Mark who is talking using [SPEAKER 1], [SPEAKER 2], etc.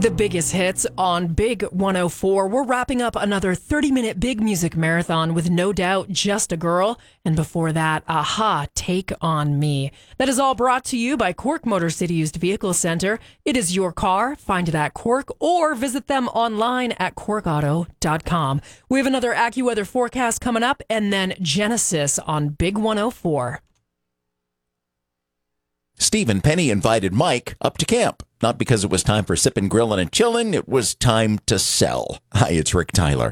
[SPEAKER 1] The biggest hits on Big 104. We're wrapping up another 30-minute big music marathon with No Doubt, Just a Girl. And before that, Aha, Take on Me. That is all brought to you by Cork Motor City Used Vehicle Center. It is your car. Find it at Cork or visit them online at corkauto.com. We have another AccuWeather forecast coming up and then Genesis on Big 104.
[SPEAKER 2] Steve and Penny invited Mike up to camp. Not because it was time for sipping, grilling, and chilling. It was time to sell. Hi, it's Rick Tyler.